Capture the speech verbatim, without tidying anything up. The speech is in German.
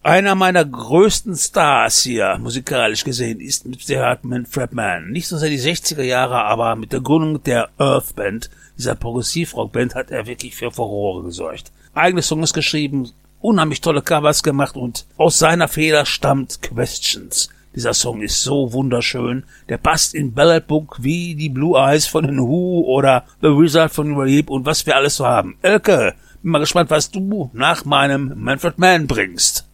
Einer meiner größten Stars hier, musikalisch gesehen, ist mit Sicherheit Manfred Mann. Nicht so seit die sechziger Jahre, aber mit der Gründung der Earth Band, dieser Progressivrock-Band, hat er wirklich für Furore gesorgt. Eigene Songs geschrieben, unheimlich tolle Covers gemacht und aus seiner Feder stammt Questions. Dieser Song ist so wunderschön, der passt in Ballad Book wie die Blue Eyes von den Who oder The Wizard von Relief und was wir alles so haben. Elke, bin mal gespannt, was du nach meinem Manfred Mann bringst.